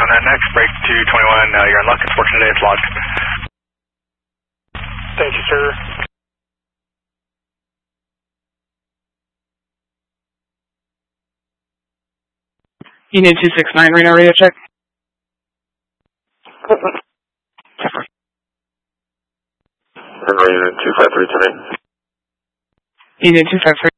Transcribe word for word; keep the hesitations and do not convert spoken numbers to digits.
on that next, break two twenty-one, uh, you're on luck, unfortunate day, it's logged. Thank you, sir. Union two six nine, Reno radio check. Unit two five three tonight. Union two five three.